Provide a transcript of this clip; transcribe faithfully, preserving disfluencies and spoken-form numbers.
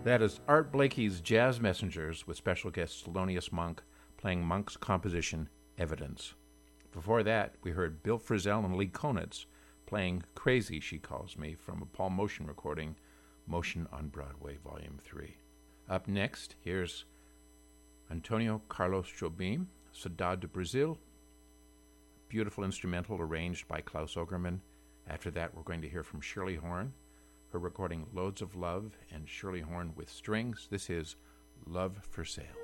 That is Art Blakey's Jazz Messengers with special guest Thelonious Monk playing Monk's composition Evidence. Before that, we heard Bill Frisell and Lee Konitz playing Crazy, She Calls Me from a Paul Motion recording, Motion on Broadway, Volume three. Up next, here's Antonio Carlos Jobim, Saudade de Brazil, beautiful instrumental arranged by Klaus Ogerman. After that, we're going to hear from Shirley Horn, her recording Loads of Love, and Shirley Horn with strings. This is Love for Sale.